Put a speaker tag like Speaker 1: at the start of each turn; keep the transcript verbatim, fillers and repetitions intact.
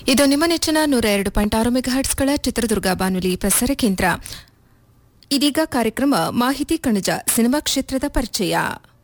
Speaker 1: ಇದು ನಿಮ್ಮ ನೆಚ್ಚಿನ ನೂರ ಎರಡು ಪಾಯಿಂಟ್ ಆರು ಮೆಗಾಹರ್ಟ್ಸ್ಗಳ ಚಿತ್ರದುರ್ಗ ಬಾನುಲಿ ಪ್ರಸಾರ ಕೇಂದ್ರ. ಇದೀಗ ಕಾರ್ಯಕ್ರಮ ಮಾಹಿತಿ ಕಣಜ ಸಿನಿಮಾ ಕ್ಷೇತ್ರದ ಪರಿಚಯ.